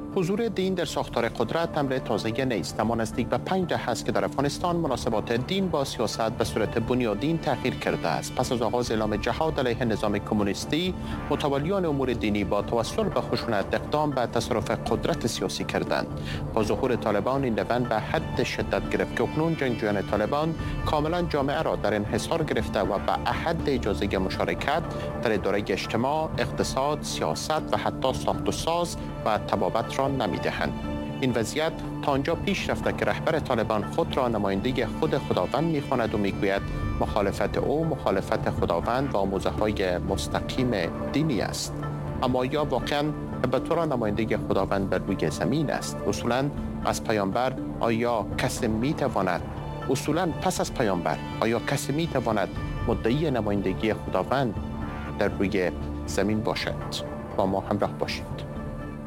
حضور دین در ساختار قدرت امر تازه نیست، اما نزدیک به 5 دهه است که در افغانستان مناسبات دین با سیاست به صورت بنیادین تغییر کرده است. پس از آغاز اعلام جهاد علیه نظام کمونیستی، متولیان امور دینی با توسل به خشونت اقدام به تصرف قدرت سیاسی کردند. با ظهور طالبان این روند به حد شدت گرفت که اکنون جنگجویان طالبان کاملا جامعه را در انحصار گرفته و به حد اجازه مشارکت در اداره اجتماع، اقتصاد، سیاست و حتی ساخت و ساز و طبابت را نمی‌دهند. این وضعیت تا آنجا پیش رفته که رهبر طالبان خود را نماینده خود خداوند می‌خواند و می‌گوید مخالفت او مخالفت خداوند و آموزه‌های مستقیم دینی است. اما یا واقعاً به طور نماینده خداوند بر روی زمین است؟ اصولاً از پیامبر آیا کسی می‌تواند پس از پیامبر آیا کسی می‌تواند مدعی نمایندگی خداوند در روی زمین باشد؟ با ما همراه باشید.